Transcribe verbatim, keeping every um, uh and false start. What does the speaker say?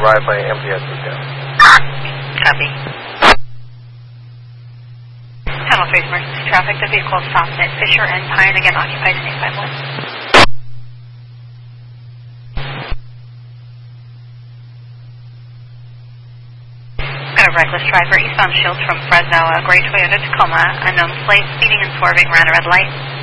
arrive by empty at this gas. Copy. Channel three emergency traffic. The vehicle stopped at Fisher and Pine. Again, occupied same five one. Got a reckless driver eastbound Shields from Fresno. A gray Toyota Tacoma. Unknown plate. Speeding and swerving. Ran a red light.